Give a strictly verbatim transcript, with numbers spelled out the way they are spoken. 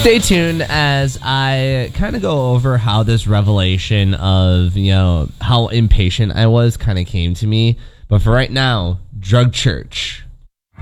Stay tuned as I kind of go over how this revelation of, you know, how impatient I was kind of came to me. But for right now, Drug Church.